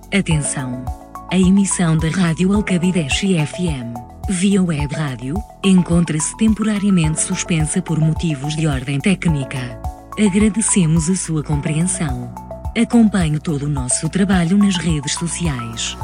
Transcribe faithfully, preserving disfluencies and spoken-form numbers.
Atenção! A emissão da Rádio Alcabideche F M, via web rádio, encontra-se temporariamente suspensa por motivos de ordem técnica. Agradecemos a sua compreensão. Acompanhe todo o nosso trabalho nas redes sociais.